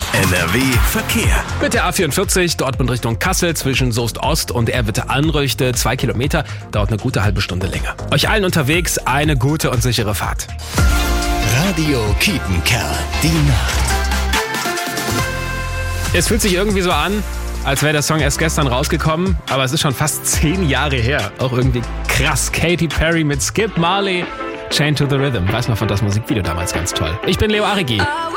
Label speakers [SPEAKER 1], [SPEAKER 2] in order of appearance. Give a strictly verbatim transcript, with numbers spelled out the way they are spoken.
[SPEAKER 1] N R W Verkehr.
[SPEAKER 2] Mit der A vierundvierzig, Dortmund Richtung Kassel zwischen Soest Ost und Erwitte-Anrüchte, zwei Kilometer, dauert eine gute halbe Stunde länger. Euch allen unterwegs eine gute und sichere Fahrt.
[SPEAKER 1] Radio Kiepenkerl, die Nacht.
[SPEAKER 2] Es fühlt sich irgendwie so an, als wäre der Song erst gestern rausgekommen, aber es ist schon fast zehn Jahre her. Auch irgendwie krass. Katy Perry mit Skip Marley, Chained to the Rhythm. Weiß man von das Musikvideo damals ganz toll. Ich bin Leo Arrigi.